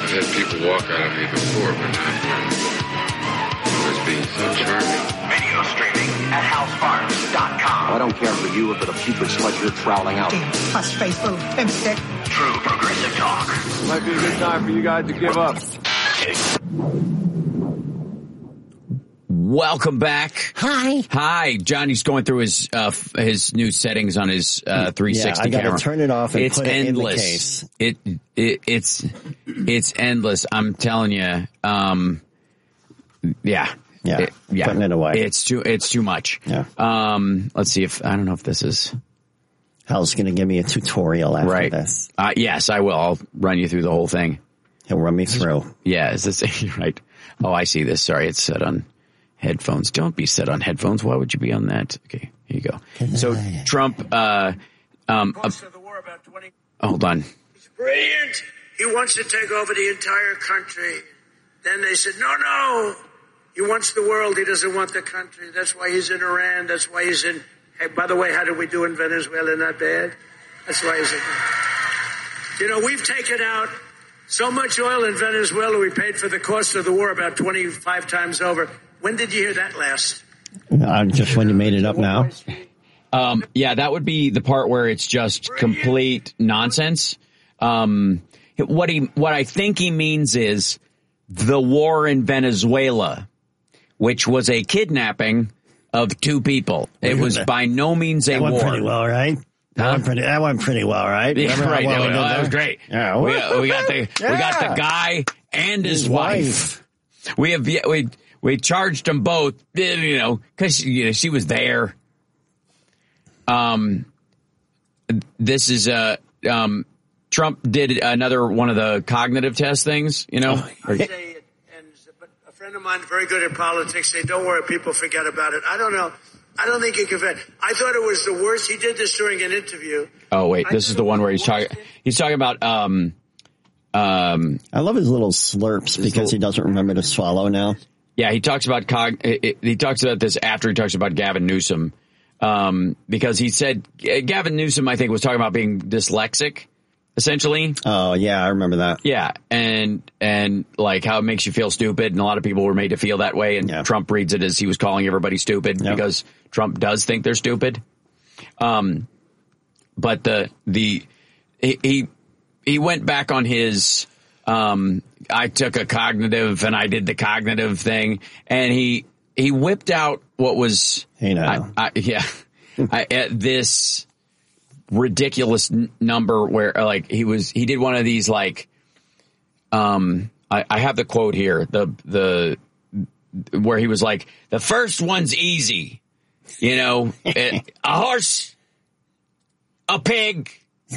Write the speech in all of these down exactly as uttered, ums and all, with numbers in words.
I've had people walk out of me before, but not once. Always being so charming. Video streaming at house farms dot com. I don't care for you if the putrid sludge you're troweling out. Damn, puss-faced little pimpstick. True progressive talk. Might be a good time for you guys to give up. Welcome back. Hi. Hi. Johnny's going through his uh, f- his new settings on his uh, three sixty yeah, I camera. gotta turn it off and it's put it endless. in the case. It, it it's it's endless. I'm telling you. Um, yeah. Yeah. It, yeah. Putting it away. It's too it's too much. Yeah. Um, let's see if I don't know if this is Hal's going to give me a tutorial after right. this. Uh, yes, I will. I'll run you through the whole thing. He'll run me through. Yeah. Is this right? Oh, I see this. Sorry, it's set on headphones. Don't be set on headphones. Why would you be on that? Okay, here you go. So Trump, uh, um, uh, hold on. He's brilliant. He wants to take over the entire country. Then they said, no, no. He wants the world. He doesn't want the country. That's why he's in Iran. That's why he's in, hey, by the way, how did we do in Venezuela? Not bad. That's why he's in, you know, we've taken out so much oil in Venezuela, we paid for the cost of the war about twenty-five times over. When did you hear that last? Uh, just when you made it up now. Um, yeah, that would be the part where it's just complete nonsense. Um, what he, what I think he means is the war in Venezuela, which was a kidnapping of two people. It was by no means a that went war. Pretty well, right? That Huh? went pretty. That went pretty well, right? Yeah, Remember right. how well No, we no, did that there? was great. Yeah, we, woo! we got the Yeah. we got the guy and his, His wife. wife. We have we we charged them both, you know, because you know, she was there. Um, this is uh um Trump did another one of the cognitive test things, you know. I say it ends, but a friend of mine very good at politics said, don't worry, people forget about it. I don't know. I don't think he can forget. I thought it was the worst. He did this during an interview. Oh wait, I this is thought the it one was where the he's talking. worst. He's talking about um um I love his little slurps because little- he doesn't remember to swallow now. yeah. He talks about cog. He he talks about this after he talks about Gavin Newsom, um because he said Gavin Newsom I think was talking about being dyslexic, essentially. Oh yeah, I remember that. Yeah, and and like how it makes you feel stupid, and a lot of people were made to feel that way, and Yeah. Trump reads it as he was calling everybody stupid Yep. because Trump does think they're stupid. Um, but the the he he, he went back on his um. I took a cognitive and I did the cognitive thing, and he he whipped out what was Hey now. I, I, yeah I, uh, this ridiculous n- number where uh, like he was he did one of these like um I, I have the quote here the the where he was like the first one's easy, you know, it, a horse, a pig,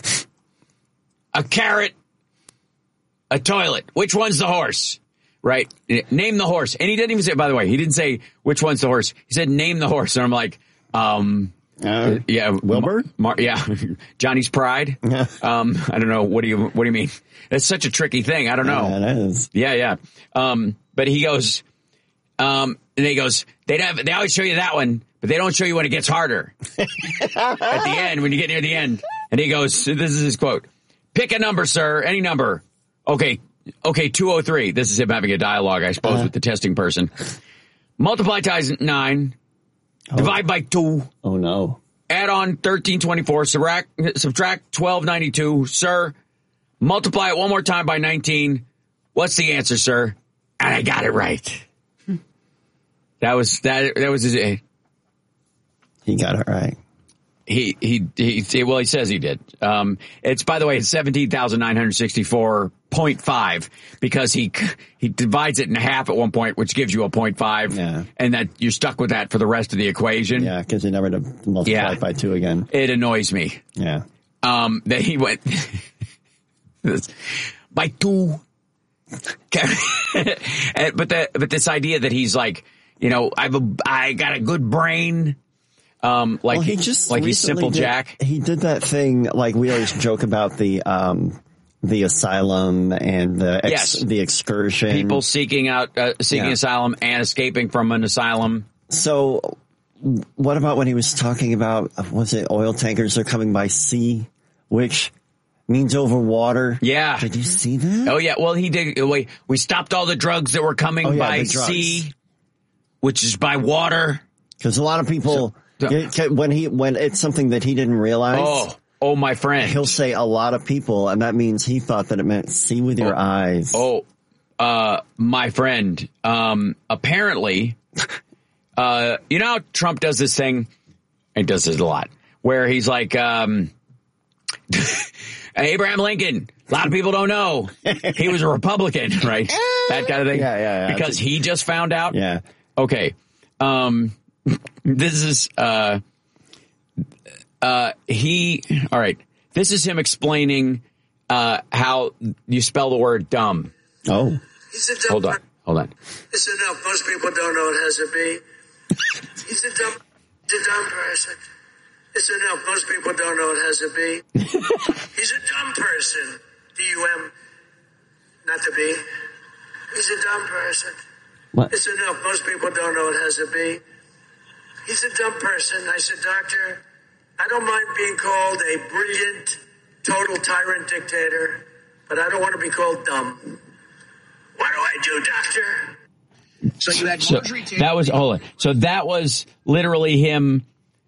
a carrot, a toilet. Which one's the horse? Right? Name the horse. And he didn't even say, by the way, he didn't say which one's the horse. He said name the horse. And I'm like, um Uh, yeah, Wilbur? Mar- Mar- yeah, Johnny's Pride. Yeah. Um, I don't know. What do you What do you mean? That's such a tricky thing. I don't know. Yeah, it is. Yeah, yeah. Um, but he goes, um, and he goes. They have, they always show you that one, but they don't show you when it gets harder. At the end, when you get near the end, and he goes, "This is his quote: Pick a number, sir. Any number. Okay, okay. Two oh three. This is him having a dialogue, I suppose, Uh-huh. with the testing person. Multiply times nine. Divide by two. Oh no. Add on thirteen twenty-four. Subtract, subtract twelve ninety-two. Sir, multiply it one more time by nineteen. What's the answer, sir? And I got it right. That was that. That was his. He got it right. He he he. Well, he says he did. Um, it's by the way, it's seventeen thousand nine hundred sixty-four point five because he he divides it in half at one point, which gives you a point five. Yeah. And that you're stuck with that for the rest of the equation. Yeah, because he never to multiply Yeah. it by two again. It annoys me. Yeah. Um, that he went by two. And- but that but this idea that he's like, you know, I've a, I got a good brain. Um, like well, he just like he's recently Simple did- Jack. He did that thing like we always joke about the um the asylum and the ex, Yes. the excursion. People seeking out uh, seeking Yeah. asylum and escaping from an asylum. So, what about when he was talking about was it oil tankers are coming by sea, which means over water. Yeah. Did you see that? Oh, yeah. Well, he did. Wait, we stopped all the drugs that were coming Oh, yeah, by the drugs. sea, which is by water. Because a lot of people, So- get- when he when it's something that he didn't realize, Oh, oh, my friend. he'll say a lot of people, and that means he thought that it meant see with your eyes. Oh, uh, my friend. Um, apparently, uh, you know how Trump does this thing? He does this a lot, where he's like, um, Abraham Lincoln. A lot of people don't know he was a Republican, right? That kind of thing. Yeah, yeah, yeah. Because he just found out. Yeah. Okay. Um, this is, uh, uh, he, all right. This is him explaining, uh, how you spell the word dumb. Oh. He's a dumb Hold on. Hold on. Listen up. Most people don't know it has a B. He's a dumb, he's a dumb person. Listen up. Most people don't know it has a B. He's a dumb person. D U M, not the B. He's a dumb person. What? Listen up. Most people don't know it has a B. He's a dumb person. I said, doctor, I don't mind being called a brilliant, total tyrant dictator, but I don't want to be called dumb. What do I do, doctor? So you had So Marjorie Taylor that was, hold on. So that was literally him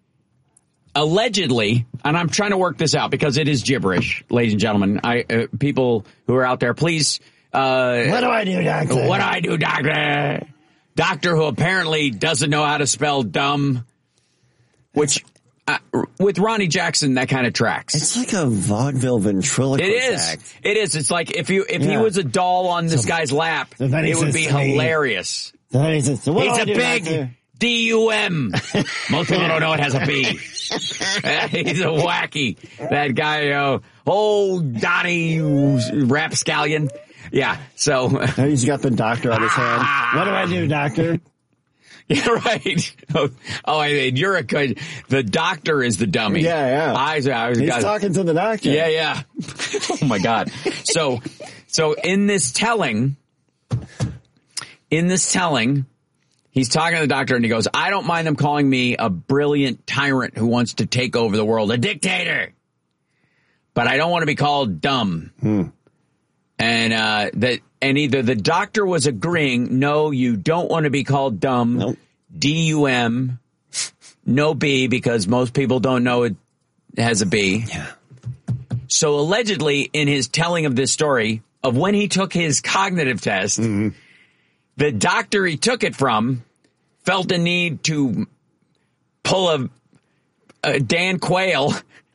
allegedly, and I'm trying to work this out because it is gibberish, ladies and gentlemen. I, uh, people who are out there, please, uh, What do I do, doctor? what do I do, doctor? Doctor who apparently doesn't know how to spell dumb, which, uh, with Ronnie Jackson, that kind of tracks. It's like a vaudeville ventriloquist It is. act. It is. It's like if you if he Yeah. was a doll on this guy's lap, so then he it would says be to me- hilarious. Then he says, so what He's do I a do, big doctor? D U M. Most people don't know it has a B. He's a wacky. That guy, uh, oh, Donnie Rapscallion. Yeah, so. Now he's got the doctor on his hand. What do I do, doctor? Yeah, right. Oh, oh, and you're a good. The doctor is the dummy. Yeah, yeah. I, I was He's got- talking to the doctor. Yeah, yeah. Oh my God. So, so in this telling, in this telling, he's talking to the doctor and he goes, I don't mind them calling me a brilliant tyrant who wants to take over the world, a dictator, but I don't want to be called dumb. Hmm. And, uh, that, and either the doctor was agreeing, no, you don't want to be called dumb, Nope. D U M, no B, because most people don't know it has a B. Yeah. So allegedly, in his telling of this story, of when he took his cognitive test, Mm-hmm. the doctor he took it from felt a need to pull a, a Dan Quayle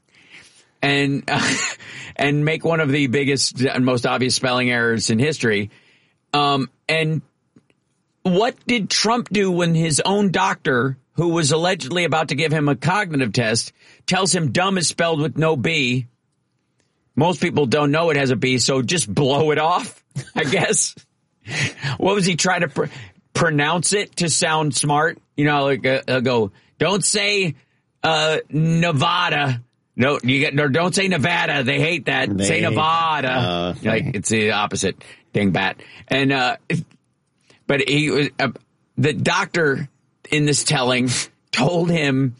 and uh, and make one of the biggest and most obvious spelling errors in history. Um, and what did Trump do when his own doctor, who was allegedly about to give him a cognitive test, tells him dumb is spelled with no B? Most people don't know it has a B, so just blow it off, I guess. What was he trying to pr- pronounce it to sound smart? You know, like uh, uh, go, don't say uh, Nevada. No, you get no. Don't say Nevada. They hate that. They say hate- Nevada. uh, like it's the opposite. Dingbat. And uh, but he was uh, the doctor in this telling told him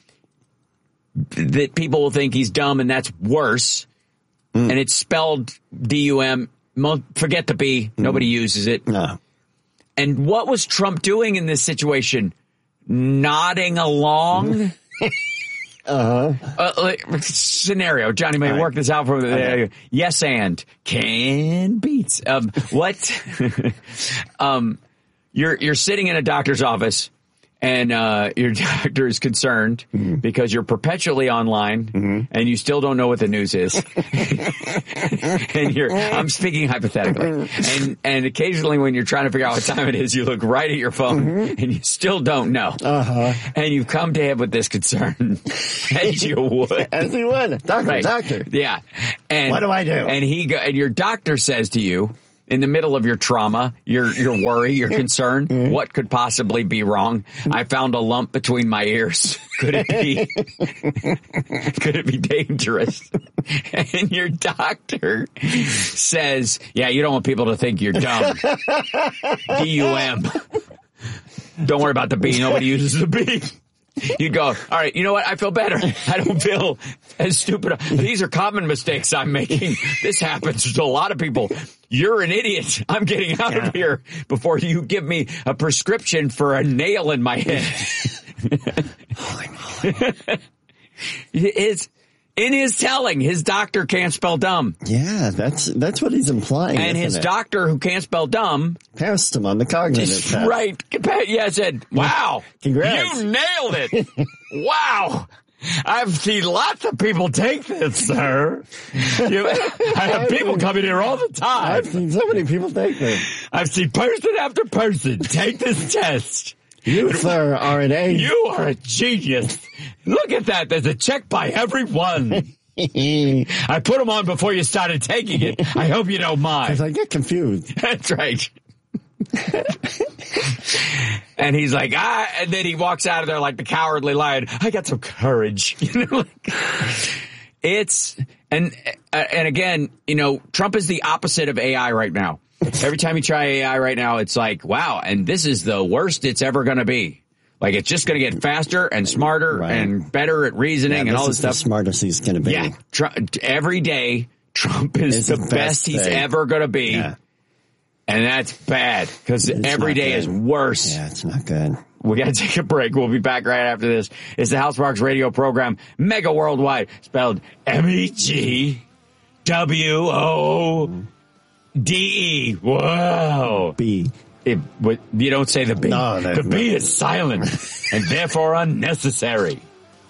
that people will think he's dumb, and that's worse. Mm. And it's spelled D U M. Mo- forget the B. Nobody uses it. No. And what was Trump doing in this situation? Nodding along? Uh-huh. Uh, like, scenario. Johnny may All right. work this out for the Okay. yes and can beats. Um, what? um, you're you're sitting in a doctor's office, and uh, your doctor is concerned Mm-hmm. because you're perpetually online, Mm-hmm. and you still don't know what the news is. And you're I'm speaking hypothetically, and and occasionally when you're trying to figure out what time it is, you look right at your phone, Mm-hmm. and you still don't know. Uh-huh. And you've come to him with this concern, as you would. As he would. Doctor, Right. doctor. Yeah. And What do I do? And he go, and your doctor says to you, in the middle of your trauma, your your worry, your concern, Mm-hmm. what could possibly be wrong? I found a lump between my ears. Could it be? Could it be dangerous? And your doctor says, "Yeah, you don't want people to think you're dumb." D U M. Don't worry about the B. Nobody uses the B. You go, all right, you know what? I feel better. I don't feel as stupid. These are common mistakes I'm making. This happens to a lot of people. You're an idiot. I'm getting out yeah. of here before you give me a prescription for a nail in my head. Holy moly. It's, in his telling, his doctor can't spell dumb. Yeah, that's that's what he's implying. And his it? doctor, who can't spell dumb, passed him on the cognitive test. Right. Yeah, said, wow. Congrats. You nailed it. Wow. I've seen lots of people take this, sir. You, I have people coming here all the time. I've seen so many people take this. I've seen person after person take this test. You, sir, are an A. You are a genius. Look at that. There's a check by everyone. I put them on before you started taking it. I hope you don't mind. Because I get confused. That's right. And he's like, ah, and then he walks out of there like the cowardly lion. I got some courage. You know, like, it's, and, and again, you know, Trump is the opposite of A I right now. Every time you try A I right now, it's like, wow, and this is the worst it's ever going to be. Like, it's just going to get faster and smarter right. and better at reasoning yeah, and all this is stuff. The smartest he's going to be. Yeah, Tr- every day, Trump is it's the, the best, best he's thing. ever going to be. Yeah. And that's bad, because every day good. is worse. Yeah, it's not good. We got to take a break. We'll be back right after this. It's the Hal Sparks radio program, Mega Worldwide, spelled M E G W O D E. Whoa. B. It, you don't say the B. No, the B no. is silent and therefore unnecessary.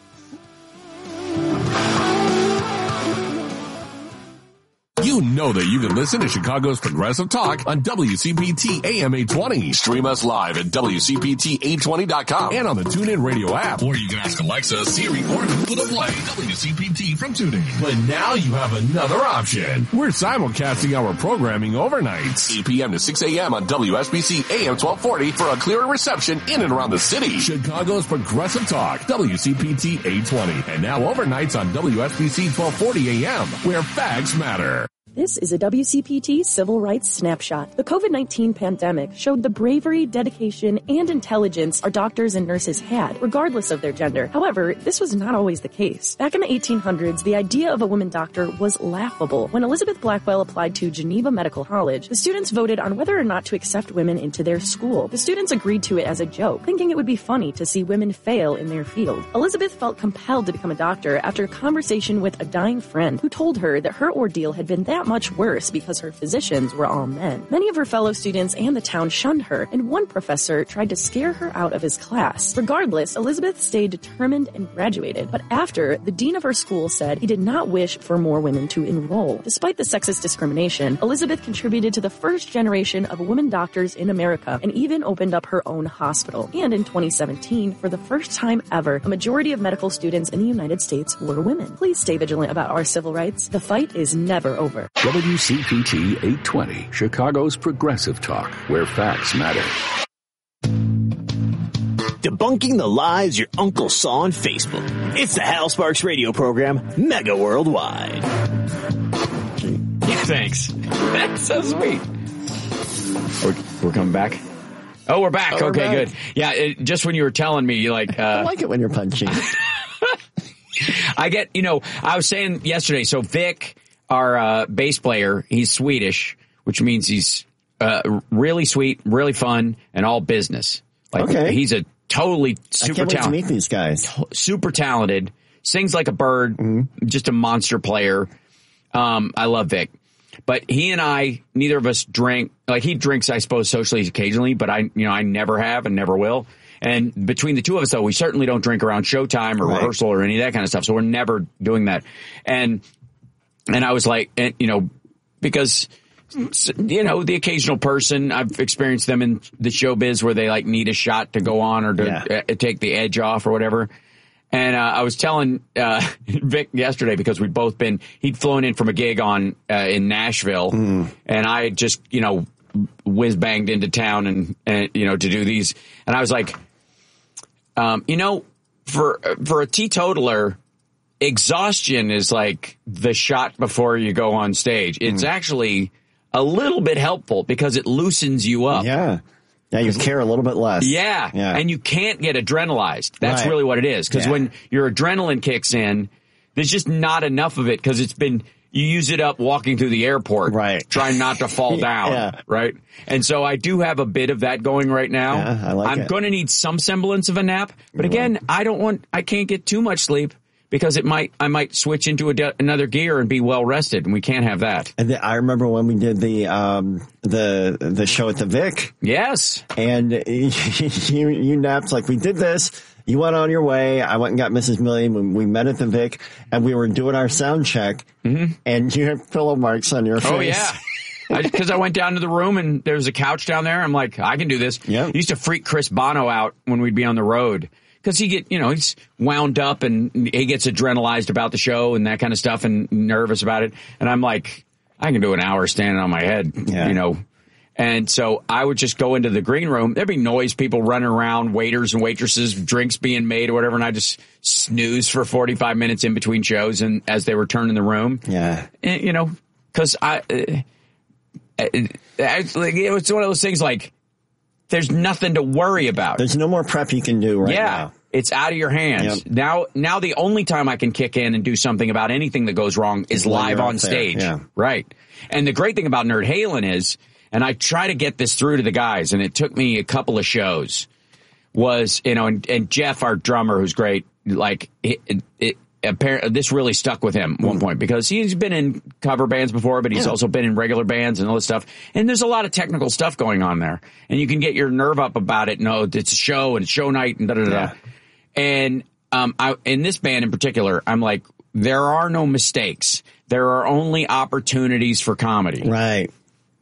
You know that you can listen to Chicago's Progressive Talk on W C P T A M eight twenty. Stream us live at W C P T eight twenty dot com and on the TuneIn Radio app. Or you can ask Alexa, Siri, or Google to play W C P T from TuneIn. But now you have another option. We're simulcasting our programming overnights. eight p.m. to six a.m. on W S B C A M twelve forty for a clearer reception in and around the city. Chicago's Progressive Talk, W C P T eight twenty. And now overnights on W S B C twelve forty A M, where facts matter. This is a W C P T Civil Rights Snapshot. The COVID nineteen pandemic showed the bravery, dedication, and intelligence our doctors and nurses had, regardless of their gender. However, this was not always the case. Back in the eighteen hundreds, the idea of a woman doctor was laughable. When Elizabeth Blackwell applied to Geneva Medical College, the students voted on whether or not to accept women into their school. The students agreed to it as a joke, thinking it would be funny to see women fail in their field. Elizabeth felt compelled to become a doctor after a conversation with a dying friend who told her that her ordeal had been that much worse because her physicians were all men. Many of her fellow students and the town shunned her, and one professor tried to scare her out of his class. Regardless, Elizabeth stayed determined and graduated, but after, the dean of her school said he did not wish for more women to enroll. Despite the sexist discrimination, Elizabeth contributed to the first generation of women doctors in America and even opened up her own hospital. And in twenty seventeen, for the first time ever, a majority of medical students in the United States were women. Please stay vigilant about our civil rights. The fight is never over. W C P T eight twenty, Chicago's Progressive Talk, where facts matter. Debunking the lies your uncle saw on Facebook. It's the Hal Sparks radio program, Mega Worldwide. Yeah, thanks. That's so sweet. We're, we're coming back? Oh, we're back. Oh, we're okay, back. good. Yeah, it, just when you were telling me, you like... Uh, I like it when you're punching. I get, you know, I was saying yesterday, so Vic... Our uh, bass player, he's Swedish, which means he's uh, really sweet, really fun, and all business. Like, okay. He's a totally super I can't wait talented. to meet these guys. Super talented, sings like a bird, mm-hmm. just a monster player. Um, I love Vic. But he and I, neither of us drink. Like, he drinks, I suppose, socially occasionally, but I, you know, I never have and never will. And between the two of us, though, we certainly don't drink around showtime or right. rehearsal or any of that kind of stuff. So we're never doing that. And And I was like, and, you know, because, you know, the occasional person, I've experienced them in the showbiz where they like need a shot to go on or to yeah. uh, take the edge off or whatever. And uh, I was telling uh, Vic yesterday because we'd both been, he'd flown in from a gig on uh, in Nashville mm. and I had just, you know, whiz banged into town and, and, you know, to do these. And I was like, um, you know, for for a teetotaler, exhaustion is like the shot before you go on stage. It's mm. actually a little bit helpful because it loosens you up. Yeah. Yeah, you care a little bit less. Yeah. Yeah. And you can't get adrenalized. That's Right. really what it is. Because Yeah. when your adrenaline kicks in, there's just not enough of it because it's been, you use it up walking through the airport. Right. Trying not to fall down. Yeah. Right. And so I do have a bit of that going right now. Yeah, I like I'm it. going to need some semblance of a nap. But again, I don't want, I can't get too much sleep because it might, I might switch into a de- another gear and be well rested. And we can't have that. And the, I remember when we did the um, the the show at the Vic. Yes. And you, you napped like we did this. You went on your way. I went and got Missus Million when we met at the Vic, and we were doing our sound check. Mm-hmm. And you had pillow marks on your face. Oh, yeah. Because I, I went down to the room and there's a couch down there. I'm like, I can do this. Yep. Used to freak Chris Bono out when we'd be on the road. Because he get, you know, he's wound up and he gets adrenalized about the show and that kind of stuff and nervous about it. And I'm like, I can do an hour standing on my head, Yeah. you know. And so I would just go into the green room. There'd be noise, people running around, waiters and waitresses, drinks being made or whatever. And I just snooze for forty-five minutes in between shows and as they were turning the room. Yeah. And, you know, because I, uh, it's like, it was one of those things like, there's nothing to worry about. There's no more prep you can do right yeah, now. it's out of your hands. Yep. Now, now the only time I can kick in and do something about anything that goes wrong is When live you're on up there, stage. yeah. Right. And the great thing about Nerd Halen is, and I try to get this through to the guys, and it took me a couple of shows, was, you know, and, and Jeff, our drummer, who's great, like, it, it, it apparently this really stuck with him at one point because he's been in cover bands before, but he's Yeah. also been in regular bands and all this stuff. And there's a lot of technical stuff going on there, and you can get your nerve up about it. No, it's a show and it's show night and da da da. Yeah. And um, I, in this band in particular, I'm like, there are no mistakes. There are only opportunities for comedy. Right.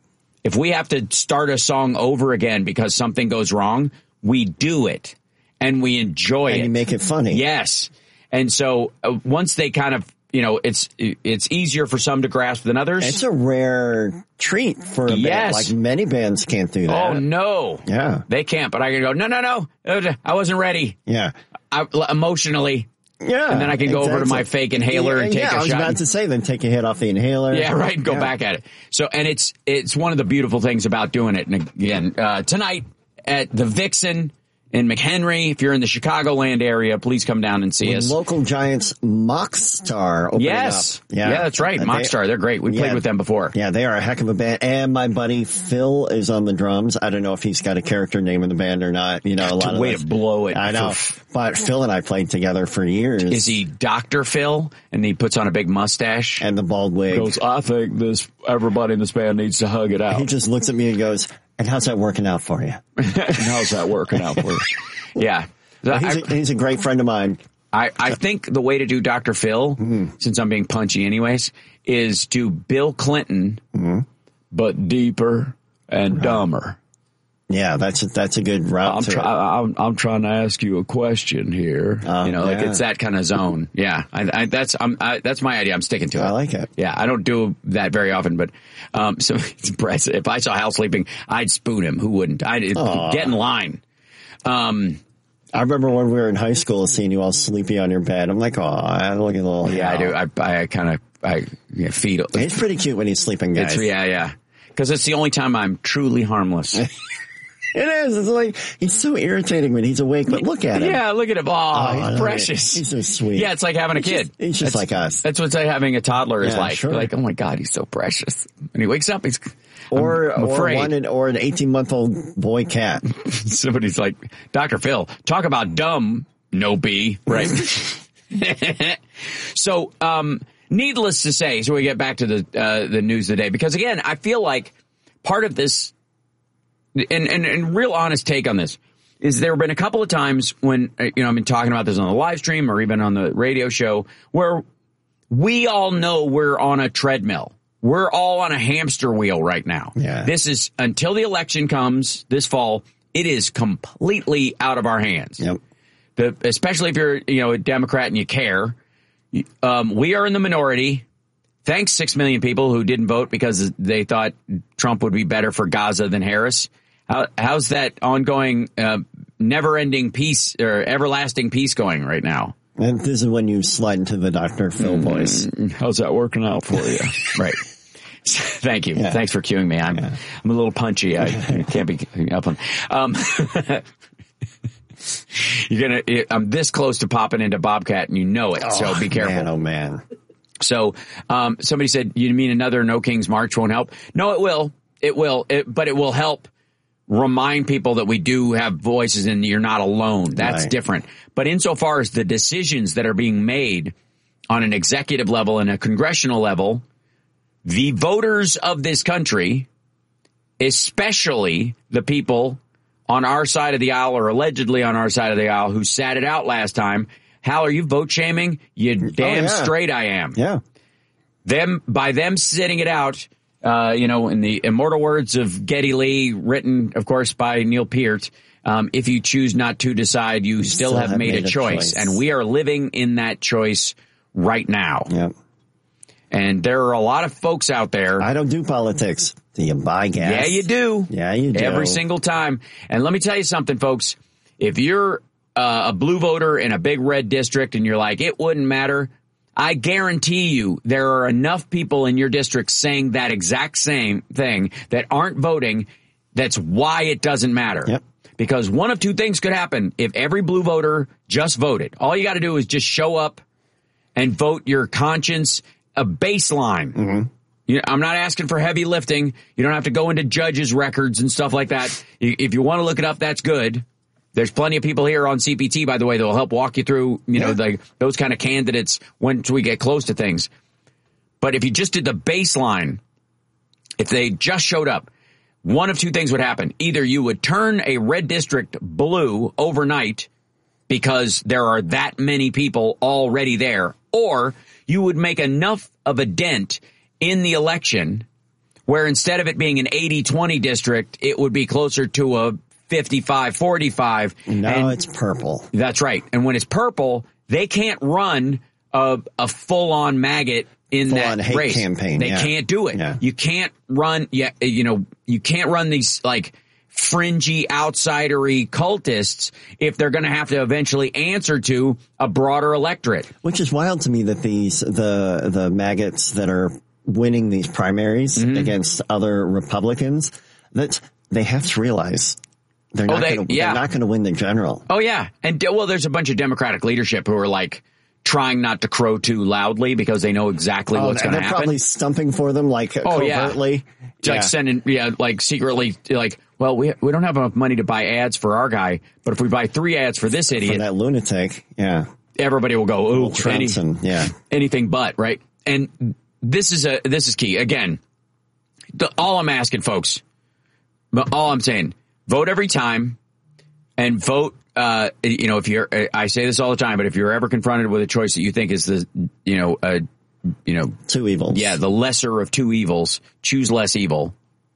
If we have to start a song over again because something goes wrong, we do it and we enjoy And it. you make it funny. Yes. And so uh, once they kind of, you know, it's it's easier for some to grasp than others. It's a rare treat for a Yes. band. Like many bands can't do that. Oh, no. Yeah. They can't, but I can go, no, no, no. Uh, I wasn't ready. Yeah. I, emotionally. Yeah. And then I can go over to exactly. my fake inhaler yeah, and take yeah, a I was shot. about to say, then take a hit off the inhaler. Yeah, right. And go Yeah. back at it. So, and it's it's one of the beautiful things about doing it. And again, uh, tonight at the Vixen in McHenry, if you're in the Chicagoland area, please come down and see With us. local Giants Mockstar opening Yes. up. Yeah, that's right. Uh, they- Mockstar, they're great. We Yeah. played with them before. Yeah, they are a heck of a band. And my buddy Phil is on the drums. I don't know if he's got a character name in the band or not. You know, a lot of Way those- to blow it. I know. for- But Phil and I played together for years. Is he Doctor Phil? And he puts on a big mustache. And the bald wig. I think this everybody in this band needs to hug it out. He just looks at me and goes, and how's that working out for you? How's that working out for you? Yeah. Well, he's, a, he's a great friend of mine. I, I think the way to do Doctor Phil, Mm-hmm. since I'm being punchy anyways, is do Bill Clinton, Mm-hmm. but deeper and dumber. Yeah, that's a, that's a good route. I'm, to try, it. I'm, I'm trying to ask you a question here. Oh, you know, like yeah. it's that kind of zone. Yeah, I, I, that's I'm, I, that's my idea. I'm sticking to it. I like it. Yeah, I don't do that very often, but um, so it's impressive. If I saw Hal sleeping, I'd spoon him. Who wouldn't? I'd Aw. get in line. Um, I remember when we were in high school seeing you all sleepy on your bed. I'm like, oh, look at the little. yeah, I do. I, I kind of I yeah, feed. He's pretty cute when he's sleeping, guys. It's, yeah, yeah. Because it's the only time I'm truly harmless. It is. It's like he's so irritating when he's awake, but look at him. Yeah, look at him. Oh, Oh, he's no, precious. He's so sweet. Yeah, it's like having a He's kid. just- he's just That's- like us. That's what having a toddler is Yeah, like. sure. You're like, oh my God, he's so precious. And he wakes up, he's Or I'm or afraid. one in, or an eighteen month old boy cat. Somebody's like, Doctor Phil, talk about dumb, no B, right? So, um, needless to say, so we get back to the uh, the news of the day, because again, I feel like part of this, and, and, and real honest take on this, is there have been a couple of times when, uh, you know, I've been talking about this on the live stream or even on the radio show, where we all know we're on a treadmill. We're all on a hamster wheel right now. Yeah. This is, until the election comes this fall, it is completely out of our hands. Yep. The, especially if you're, you know, a Democrat and you care. Um, we are in the minority. Thanks, six million people who didn't vote because they thought Trump would be better for Gaza than Harris. How, how's that ongoing, uh, never-ending peace or everlasting peace going right now? And this is when you slide into the Doctor Phil voice. How's that working out for you? Right. Thank you. Yeah. Thanks for cueing me. I'm Yeah. I'm a little punchy. I can't be up on. Um, you're gonna. I'm this close to popping into Bobcat, and you know it. So Oh, be careful. Man, oh man. So um, somebody said, "You mean another No Kings March won't help?" No, it will. It will. It, but it will help remind people that we do have voices, and you're not alone. That's Right. different. But insofar as the decisions that are being made on an executive level and a congressional level, the voters of this country, especially the people on our side of the aisle or allegedly on our side of the aisle who sat it out last time, Hal, are you vote shaming? You damn yeah. straight I am. Yeah. Them by them sitting it out, uh, you know, in the immortal words of Geddy Lee, written, of course, by Neil Peart, um, if you choose not to decide, you, you still, still have, have made, made a, choice. a choice. And we are living in that choice right now. Yep. And there are a lot of folks out there. I don't do politics. Do you buy gas? Yeah, you do. Yeah, you do. Every single time. And let me tell you something, folks. If you're uh, a blue voter in a big red district and you're like, it wouldn't matter, I guarantee you there are enough people in your district saying that exact same thing that aren't voting. That's why it doesn't matter. Yep. Because one of two things could happen if every blue voter just voted. All you got to do is just show up and vote your conscience a baseline. Mm-hmm. You, I'm not asking for heavy lifting. You don't have to go into judges' records and stuff like that. You, if you want to look it up, that's good. There's plenty of people here on C P T, by the way, that will help walk you through, you know, yeah. the, those kind of candidates once we get close to things. But if you just did the baseline, if they just showed up, one of two things would happen. Either you would turn a red district blue overnight because there are that many people already there, or you would make enough of a dent in the election where instead of it being an eighty twenty district, it would be closer to a fifty-five forty-five. No, it's purple. That's right. And when it's purple, they can't run a, a full-on maggot in full-on that hate race. campaign. They yeah. can't do it. Yeah. You can't run, yeah, you know, you can't run these like fringy, outsidery cultists if they're going to have to eventually answer to a broader electorate. Which is wild to me that these the the maggots that are winning these primaries mm-hmm. against other Republicans, that they have to realize they're not oh, they, gonna, yeah. they're not going to win the general. Oh yeah, and well, there's a bunch of Democratic leadership who are like trying not to crow too loudly because they know exactly oh, what's going to happen. They're probably stumping for them like oh, covertly, yeah. like yeah. sending yeah, like secretly like. Well, we we don't have enough money to buy ads for our guy, but if we buy three ads for this idiot, for that lunatic, yeah, everybody will go, "Ooh, any, yeah, anything but," right? And this is a this is key. Again, the, all I'm asking, folks, all I'm saying, vote every time, and vote. Uh, you know, if you're, I say this all the time, but if you're ever confronted with a choice that you think is the, you know, uh, you know, two evils, yeah, the lesser of two evils, choose less evil.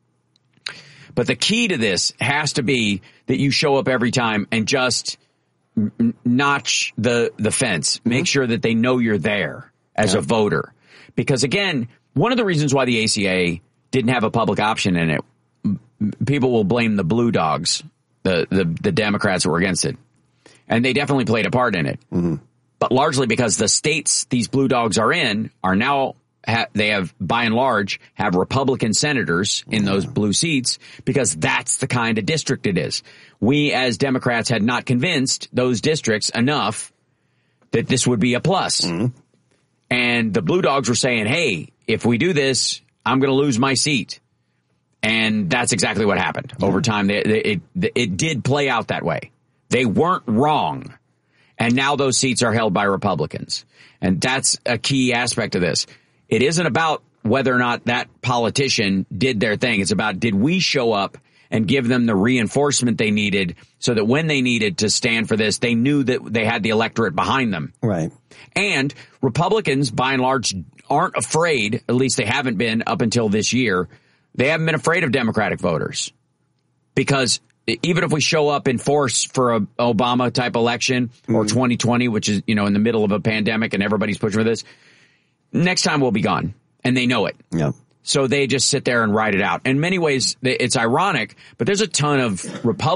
But the key to this has to be that you show up every time and just n- notch the, the fence. Mm-hmm. Make sure that they know you're there as yeah. a voter. Because, again, one of the reasons why the A C A didn't have a public option in it, m- people will blame the blue dogs, the, the, the Democrats that were against it. And they definitely played a part in it. Mm-hmm. But largely because the states these blue dogs are in are now Ha, they have, by and large, have Republican senators in those blue seats because that's the kind of district it is. We, as Democrats, had not convinced those districts enough that this would be a plus. Mm-hmm. And the blue dogs were saying, hey, if we do this, I'm going to lose my seat. And that's exactly what happened. Mm-hmm. Over time, they, they, it, it did play out that way. They weren't wrong. And now those seats are held by Republicans. And that's a key aspect of this. It isn't about whether or not that politician did their thing. It's about, did we show up and give them the reinforcement they needed so that when they needed to stand for this, they knew that they had the electorate behind them. Right. And Republicans, by and large, aren't afraid, at least they haven't been up until this year, they haven't been afraid of Democratic voters. Because even if we show up in force for a Obama-type election or mm-hmm. twenty twenty, which is, you know, in the middle of a pandemic and everybody's pushing for this, next time we'll be gone, and they know it. Yeah. So they just sit there and ride it out. In many ways, it's ironic, but there's a ton of Republicans